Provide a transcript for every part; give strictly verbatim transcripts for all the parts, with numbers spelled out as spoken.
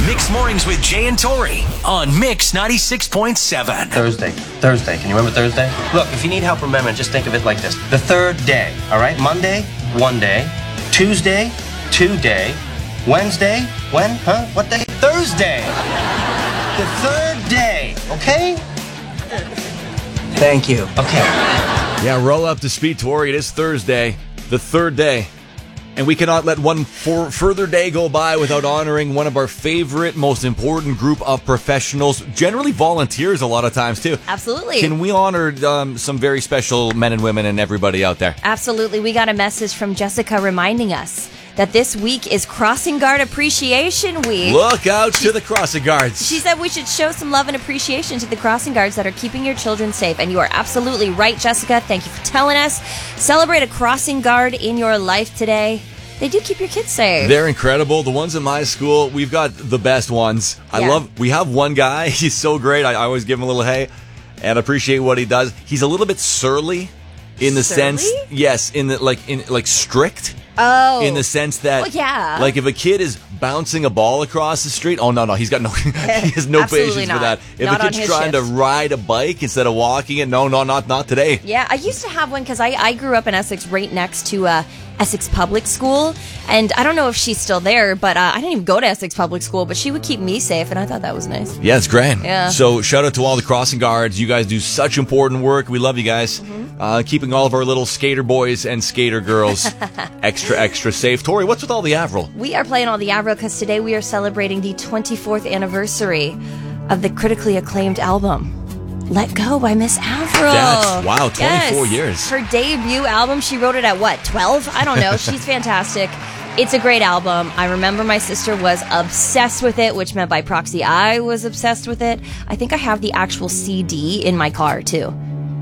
Mixed Mornings with Jay and Tori on Mix ninety-six point seven. Thursday. Thursday. Can you remember Thursday? Look, if you need help remembering, just think of it like this. The third day, all right? Monday, one day. Tuesday, two day. Wednesday, when? Huh? What day? Thursday. The third day, okay? Thank you. Okay. Yeah, roll up to speed, Tori. It is Thursday, the third day. And we cannot let one for further day go by without honoring one of our favorite, most important group of professionals, generally volunteers a lot of times, too. Absolutely. Can we honor um, some very special men and women and everybody out there? Absolutely. We got a message from Jessica reminding us that this week is Crossing Guard Appreciation Week. Look out to the crossing guards. She said we should show some love and appreciation to the crossing guards that are keeping your children safe. And you are absolutely right, Jessica. Thank you for telling us. Celebrate a crossing guard in your life today. They do keep your kids safe. They're incredible. The ones in my school, we've got the best ones. I Yeah. love, we have one guy. He's so great. I, I always give him a little hey and appreciate what he does. He's a little bit surly in the Surly? sense, yes, in the, like, in, like strict. Oh. In the sense that, Well, yeah. like if a kid is bouncing a ball across the street, oh no, no, he's got no, he has no Absolutely patience not. for that. If Not a on kid's his trying to shift. ride a bike instead of walking it, no, no, not not today. Yeah, I used to have one because I, I grew up in Essex right next to uh, Essex Public School. And I don't know if she's still there, but uh, I didn't even go to Essex Public School, but she would keep me safe, and I thought that was nice. Yeah, it's great. Yeah. So shout out to all the crossing guards. You guys do such important work. We love you guys. Mm-hmm. Uh, keeping all of our little skater boys and skater girls extra, extra safe. Tori, what's with all the Avril? We are playing all the Avril because today we are celebrating the twenty-fourth anniversary of the critically acclaimed album, Let Go by Miss Avril. That's- wow, twenty-four Yes. years. Her debut album, she wrote it at what, twelve? I don't know. She's fantastic. It's a great album. I remember my sister was obsessed with it, which meant by proxy I was obsessed with it. I think I have the actual C D in my car, too.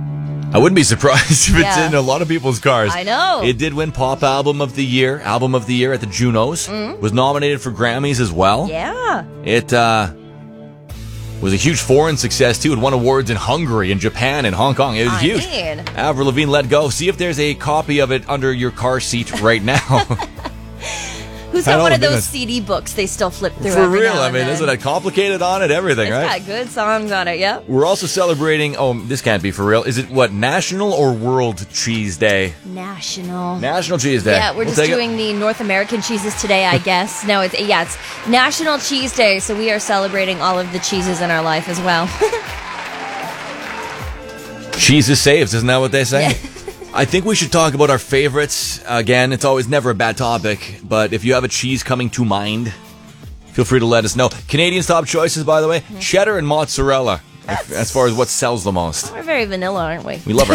I wouldn't be surprised if it's Yeah. in a lot of people's cars. I know. It did win Pop Album of the Year, Album of the Year at the Junos. Was nominated for Grammys as well. Mm-hmm. Yeah. It uh, was a huge foreign success, too. It won awards in Hungary, in Japan, and Hong Kong. It was I huge. mean. Avril Lavigne, Let Go. See if there's a copy of it under your car seat right now. Who's I got don't one of think those that's- C D books they still flip through For every real, now I and mean, then? isn't it complicated on it? Everything, It's right? got good songs on it, yep. We're also celebrating, oh, this can't be for real. Is it, what, National or World Cheese Day? National. National Cheese Day. Yeah, we're We'll just take it. doing the North American cheeses today, I guess. No, it's yeah, it's National Cheese Day, so we are celebrating all of the cheeses in our life as well. Cheese is saves, isn't that what they say? Yeah. I think we should talk about our favorites. Again, it's always never a bad topic, but if you have a cheese coming to mind, feel free to let us know. Canadians' top choices, by the way, cheddar and mozzarella, as far as what sells the most. We're very vanilla, aren't we? We love our